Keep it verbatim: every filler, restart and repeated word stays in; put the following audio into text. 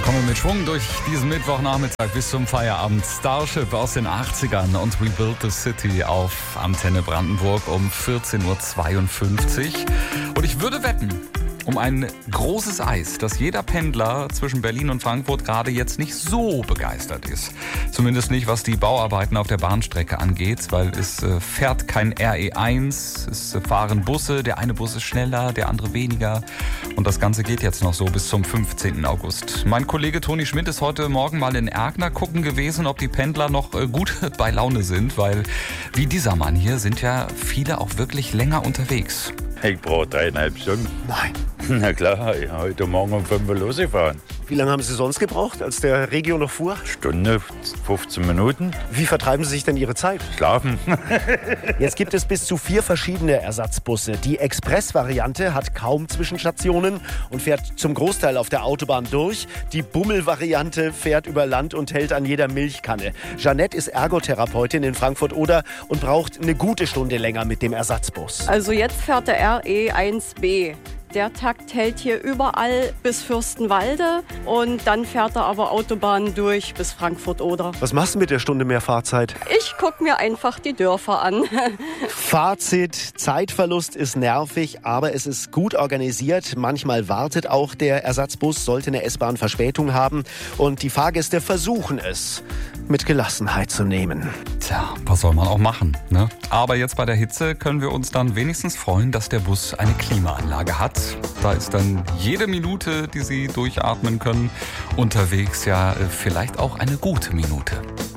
Kommen wir mit Schwung durch diesen Mittwochnachmittag bis zum Feierabend. Starship aus den achtzigern und Rebuild the City auf Antenne Brandenburg um vierzehn Uhr zweiundfünfzig. Und ich würde wetten um ein großes Eis, dass jeder Pendler zwischen Berlin und Frankfurt gerade jetzt nicht so begeistert ist. Zumindest nicht, was die Bauarbeiten auf der Bahnstrecke angeht, weil es äh, fährt kein R E eins, es äh, fahren Busse, der eine Bus ist schneller, der andere weniger. Und das Ganze geht jetzt noch so bis zum fünfzehnten August. Mein Kollege Toni Schmidt ist heute Morgen mal in Erkner gucken gewesen, ob die Pendler noch äh, gut bei Laune sind, weil wie dieser Mann hier sind ja viele auch wirklich länger unterwegs. Ich brauche dreieinhalb Stunden. Nein. Na klar, ich habe heute Morgen um fünf Uhr losgefahren. Wie lange haben Sie sonst gebraucht, als der Regio noch fuhr? Stunde, fünfzehn Minuten. Wie vertreiben Sie sich denn Ihre Zeit? Schlafen. Jetzt gibt es bis zu vier verschiedene Ersatzbusse. Die Express-Variante hat kaum Zwischenstationen und fährt zum Großteil auf der Autobahn durch. Die Bummel-Variante fährt über Land und hält an jeder Milchkanne. Jeanette ist Ergotherapeutin in Frankfurt-Oder und braucht eine gute Stunde länger mit dem Ersatzbus. Also jetzt fährt der R E eins B. Der Takt hält hier überall bis Fürstenwalde und dann fährt er aber Autobahn durch bis Frankfurt-Oder. Was machst du mit der Stunde mehr Fahrzeit? Ich gucke mir einfach die Dörfer an. Fazit, Zeitverlust ist nervig, aber es ist gut organisiert. Manchmal wartet auch der Ersatzbus, sollte eine S-Bahn Verspätung haben. Und die Fahrgäste versuchen es mit Gelassenheit zu nehmen. Tja, was soll man auch machen, ne? Aber jetzt bei der Hitze können wir uns dann wenigstens freuen, dass der Bus eine Klimaanlage hat. Da ist dann jede Minute, die Sie durchatmen können, unterwegs ja vielleicht auch eine gute Minute.